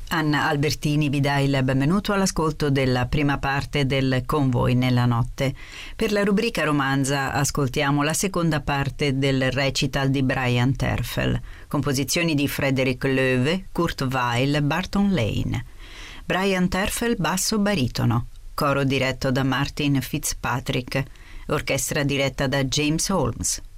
Anna Albertini vi dà il benvenuto all'ascolto della prima parte del Con voi nella notte. Per la rubrica romanza ascoltiamo la seconda parte del recital di Brian Terfel, composizioni di Frederick Loewe, Kurt Weill, Barton Lane. Brian Terfel basso baritono, coro diretto da Martin Fitzpatrick, orchestra diretta da James Holmes.